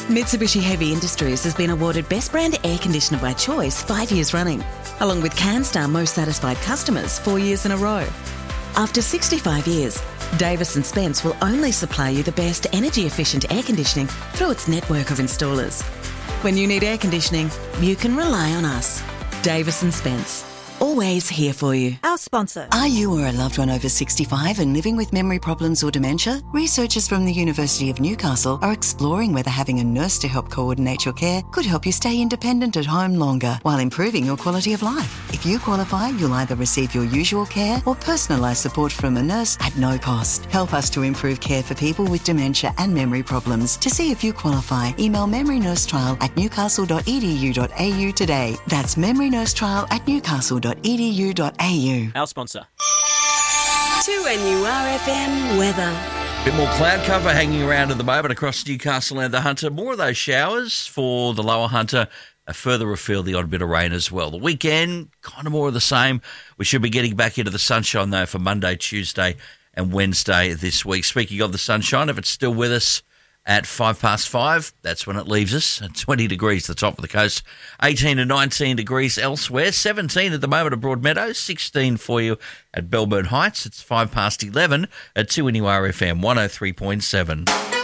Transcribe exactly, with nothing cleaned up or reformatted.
Mitsubishi Heavy Industries has been awarded Best Brand Air Conditioner by Choice five years running, along with CanStar Most Satisfied Customers four years in a row. After sixty-five years, Davis and Spence will only supply you the best energy-efficient air conditioning through its network of installers. When you need air conditioning, you can rely on us. Davis and Spence. Always here for you. Our sponsor. Are you or a loved one over sixty-five and living with memory problems or dementia? Researchers from the University of Newcastle are exploring whether having a nurse to help coordinate your care could help you stay independent at home longer while improving your quality of life. If you qualify, you'll either receive your usual care or personalised support from a nurse at no cost. Help us to improve care for people with dementia and memory problems. To see if you qualify, email memory nurse trial at newcastle dot e d u dot a u today. That's memory nurse trial at newcastle dot e d u dot a u. Our sponsor. two N U R F M weather. Bit more cloud cover hanging around at the moment across Newcastle and the Hunter. More of those showers for the lower Hunter. A further afield, the odd bit of rain as well. The weekend, kind of more of the same. We should be getting back into the sunshine, though, for Monday, Tuesday and Wednesday this week. Speaking of the sunshine, if it's still with us at five past five, that's when it leaves us at twenty degrees, the top of the coast. eighteen to nineteen degrees elsewhere. seventeen at the moment at Broadmeadows. sixteen for you at Belburn Heights. It's five past eleven at two N U R F M one oh three point seven.